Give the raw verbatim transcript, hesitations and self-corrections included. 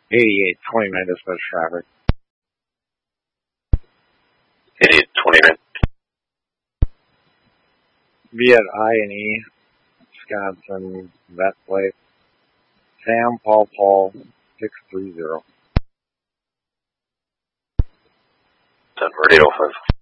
eighty-eight twenty-nine dispatch traffic. eighty-eight twenty-nine. Be at I and E, Wisconsin, vet plate. Sam Paul Paul six three zero. ten for eight oh five.